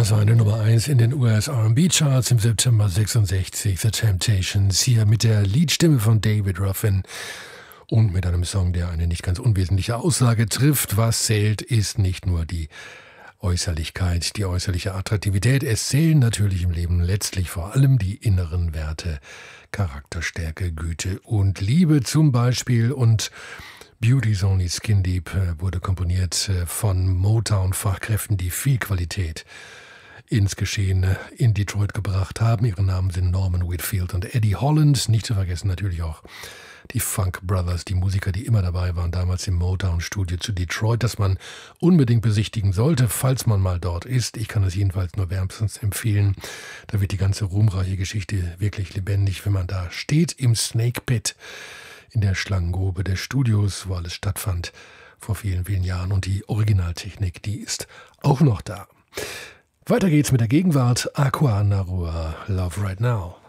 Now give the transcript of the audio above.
Das war eine Nummer 1 in den US R&B Charts im September 66. The Temptations hier mit der Liedstimme von David Ruffin und mit einem Song, der eine nicht ganz unwesentliche Aussage trifft. Was zählt, ist nicht nur die Äußerlichkeit, die äußerliche Attraktivität. Es zählen natürlich im Leben letztlich vor allem die inneren Werte, Charakterstärke, Güte und Liebe zum Beispiel. Und Beauty's Only Skin Deep wurde komponiert von Motown-Fachkräften, die viel Qualität ins Geschehen in Detroit gebracht haben. Ihre Namen sind Norman Whitfield und Eddie Holland. Nicht zu vergessen natürlich auch die Funk Brothers, die Musiker, die immer dabei waren, damals im Motown-Studio zu Detroit, das man unbedingt besichtigen sollte, falls man mal dort ist. Ich kann es jedenfalls nur wärmstens empfehlen. Da wird die ganze ruhmreiche Geschichte wirklich lebendig, wenn man da steht im Snake Pit, in der Schlangengrube des Studios, wo alles stattfand vor vielen, vielen Jahren. Und die Originaltechnik, die ist auch noch da. Weiter geht's mit der Gegenwart. Aqua Narua, Love Right Now.